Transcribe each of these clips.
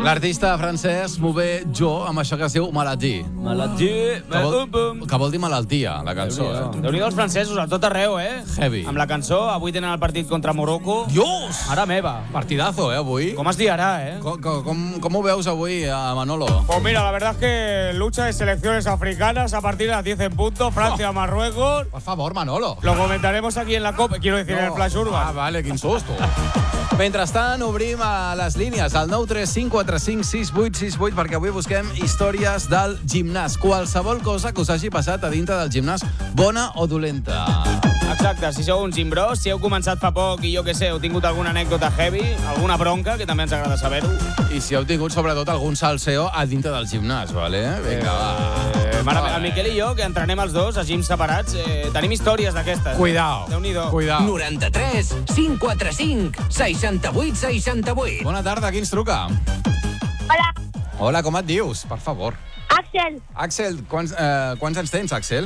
L'artista francès Mauvais Jo, amb això que es diu Maladie. Maladie. Que vol dir malaltia, la cançó. Déu-n'hi-do els francesos, a tot arreu, Heavy. Amb la cançó, avui tenen el partit contra Morocco. Dios! Mare meva. Partidazo, avui. Com es diarà, Com ho veus avui, Manolo? Pues mira, la verdad es que lucha de selecciones africanas a partir de las 10 en punto, Francia-Marruecos. Por favor, Manolo. Lo comentaremos aquí en la COP, quiero decir, en el Flash Urban. Ah, vale, quin susto. Mentrestant, obrim a les línies al 935456868 perquè avui busquem històries del gimnàs. Qualsevol cosa que us hagi passat a dintre del gimnàs, bona o dolenta. Exacte, si sou uns gimbros, si heu començat fa poc i jo què sé, heu tingut alguna anècdota heavy, alguna bronca, que també ens agrada saber-ho. I si heu tingut sobretot algun salseo a dintre del gimnàs, vale? Vinga, va. El Miquel i jo, que entrenem els dos a gyms separats, tenim històries d'aquestes. Cuidao. Déu-n'hi-do. Cuidao. 93 545 68 68. Bona tarda, qui ens truca? Hola, Hola, com et dius? Per favor. Axel. Axel, quants anys tens, Axel?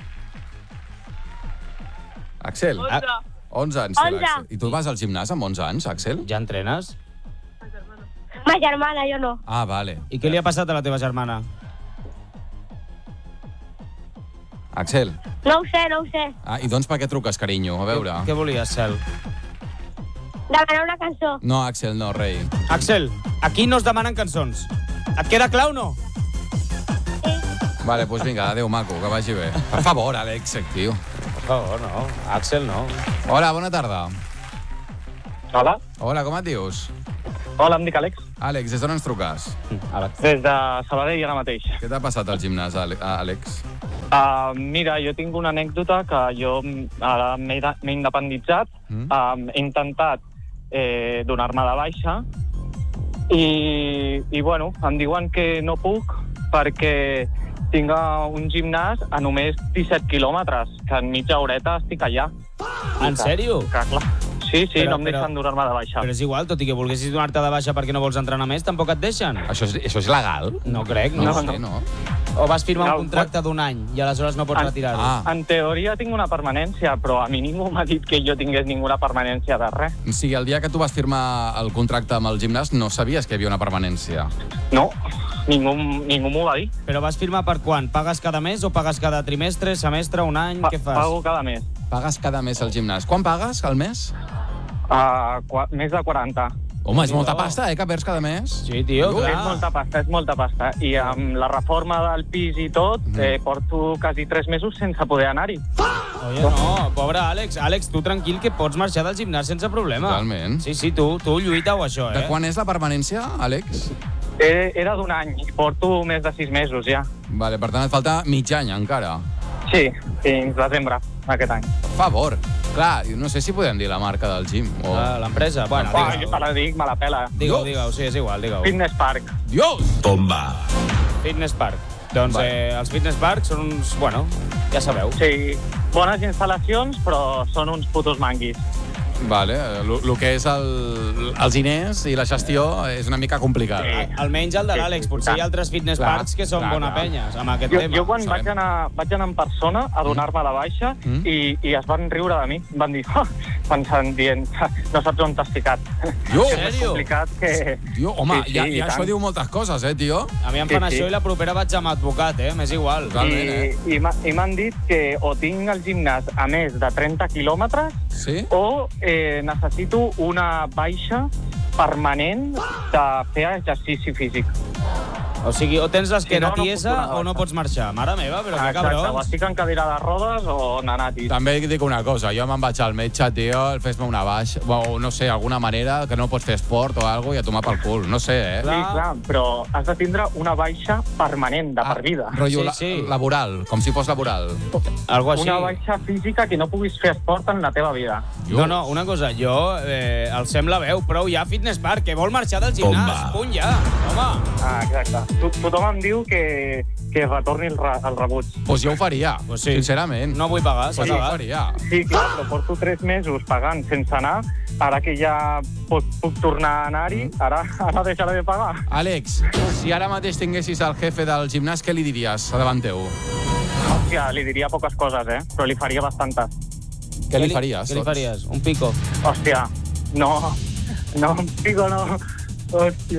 Axel? 11 anys. 11. Axel. I tu vas al gimnàs amb 11 anys, Axel? Ja entrenes? Ma germana, jo no. Ah, vale. I què li ha passat a la teva germana? Axel? No ho sé, no ho sé. Ah, i doncs per què truques, carinyo? A veure. Què volies, Cel? Demanar una cançó. No, Axel, no, rei. Axel, aquí no es demanen cançons. Et queda clar o no? Vale, doncs vinga, adéu, maco, que vagi bé. Per favor, Àlex, tio. Per favor, no. Axel, no. Hola, bona tarda. Hola. Hola, com et dius? Hola, em dic Àlex. Àlex, des d'on ens truques? Des de Sabadell ara mateix. Què t'ha passat al gimnàs, Àlex? Mira, jo tinc una anècdota que jo ara m'he independitzat. He intentat donar-me de baixa i bueno, em diuen que no puc perquè tinc un gimnàs a només 17 quilòmetres, que en mitja horeta estic allà. En sèrio? Que, clar, sí, no em deixen donar-me de baixa. Però és igual, tot i que volguessis donar-te de baixa perquè no vols entrenar més, tampoc et deixen. Això és legal? No crec, no. No sé, no. O vas firmar un contracte d'un any i aleshores no pots retirar-ho. En teoria tinc una permanència, però a mi ningú m'ha dit que jo tingués ninguna permanència de res. O sigui, el dia que tu vas firmar el contracte amb el gimnàs no sabies que hi havia una permanència? No, ningú m'ho va dir. Però vas firmar per quan? Pagues cada mes o pagues cada trimestre, semestre, un any? Què fas? Pago cada mes. Pagues cada mes al gimnàs. Quan pagues al mes? Més de 40. Home, és molta pasta, que perds cada mes? Sí, tio, clar. És molta pasta. I amb la reforma del pis i tot, porto quasi 3 mesos sense poder anar-hi. Oye, no, pobre Àlex. Àlex, tu tranquil, que pots marxar del gimnàs sense problema. Totalment. Sí, tu lluita-ho, això, De quan és la permanència, Àlex? Era d'un any, porto més de 6 mesos ja. Vale, per tant et falta mig any encara. Sí, fins desembre d'aquest any. Per favor. Clar, no sé si podem dir la marca del gym. O... L'empresa? Bueno, jo te la dic, me la pela. Digue-ho, sí, és igual, digue-ho. Fitness Park. Dios! Tomba. Fitness Park. Doncs els Fitness Parks són uns... Bueno, ja sabeu. Sí, bones instal·lacions, però són uns putos manguis. Vale, el que és els diners i la gestió és una mica complicat. Sí. Almenys el de l'Àlex. Potser hi ha altres fitness parks que són bona penyes amb aquest tema. Jo quan vaig anar en persona a donar-me la baixa i es van riure de mi. Van dir, dient, no saps on t'has ficat. Jo? És més complicat que... Tio, home, ja això diu moltes coses, tio? A mi em fan això i la propera vaig amb advocat, m'és igual. I m'han dit que o tinc el gimnàs a més de 30 quilòmetres o necessito una baixa permanent de fer exercici físic. O sigui, o tens l'esquena tiesa o no pots marxar. Mare meva, però que cabrons. Exacte, o estic en cadira de rodes o nanatis. També dic una cosa, jo me'n vaig al metge, tio, fes-me una baixa, o no sé, alguna manera que no pots fer esport o alguna cosa i a tomar pel cul, no sé, Sí, clar, però has de tindre una baixa permanent, de per vida. Rotllo laboral, com si fos laboral. Algo així. Una baixa física que no puguis fer esport en la teva vida. No, una cosa, jo el sembla veu, prou ja Fitness Park, que vol marxar del gimnàs, punt ja, home. Exacte. Tothom em diu que retorni el rebuig. Doncs jo ho faria, sincerament. No vull pagar, s'ha acabat. Jo ho faria. Sí, clar, però porto 3 mesos pagant sense anar. Ara que ja puc tornar a anar-hi, ara deixaré de pagar. Àlex, si ara mateix tinguessis el jefe del gimnàs, què li diries a davant teu? Hòstia, li diria poques coses, però li faria bastantes. Què li faries? Què li faries? Un pico? Hòstia, no, un pico no. Hòstia.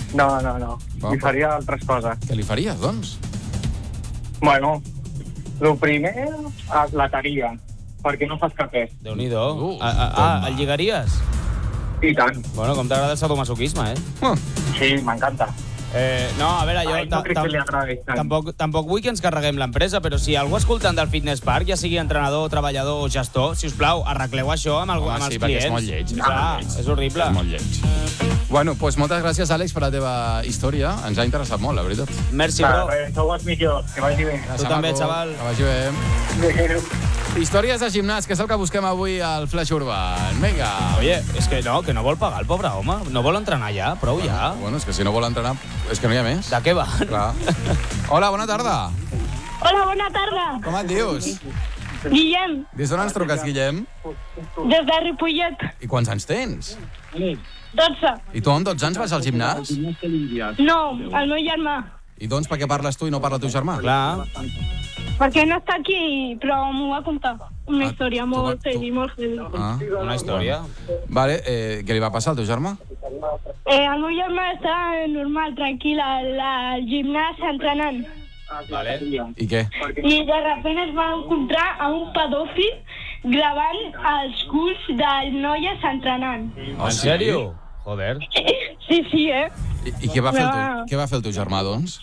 No. Va, Li faria altres coses. Què li faries, doncs? Bueno, el primer es lataria, perquè no fas cafè. Déu-n'hi-do. El lligaries? I tant. Bueno, com t'agrada el sadomasoquisme, Sí, m'encanta. No, a veure, jo No crec que li agradi tant. tampoc vull que ens carreguem l'empresa, però si algú escoltant del Fitness Park, ja sigui entrenador, treballador o gestor, si us plau, arregleu això amb els sí, clients. perquè és molt lleig. Clar, és horrible. És molt lleig. Bueno, doncs moltes gràcies, Àlex, per la teva història. Ens ha interessat molt, la veritat. Merci, bro. Sou els millors, que vagi bé. Tu també, xaval. Que vagi bé. Històries de gimnàs, que és el que busquem avui al Flash Urban. Vinga. Oye, és que no vol pagar el pobre home. No vol entrenar ja, prou ja. Bueno, és que si no vol entrenar, és que no hi ha més. De què va? Clar. Hola, bona tarda. Hola, bona tarda. Com et dius? Guillem, Des d'on ens truques, Guillem? des de Ripollet. I quants anys tens? 12. I tu amb 12 anys vas al gimnàs? No, el meu germà. I doncs per què parles tu i no parla el teu germà? Clar. Perquè no està aquí, però m'ho va contar. Una història tu- molt tu- heavy, molt heavy. Ah. Una història. Vale, què li va passar al teu germà? El meu germà està normal, tranquil, al gimnàs entrenant. Vale. I què? I de repente es va encontrar a un pedòfil gravant els culs de noies entrenant. En sèrio? Joder. Sí, I què va fer què va fer el teu germà, doncs?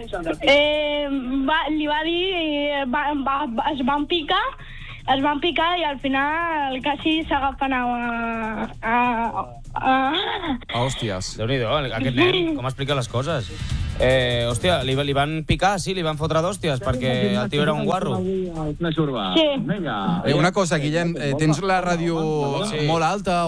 Li va dir, es van picar i al final quasi s'agafen Hòsties. Déu-n'hi-do, aquest nen, com explica les coses. Hòstia, li van picar, sí, li van fotre d'hòsties, perquè el tio era un guarro. Sí. Una cosa, Guillem, tens la ràdio molt alta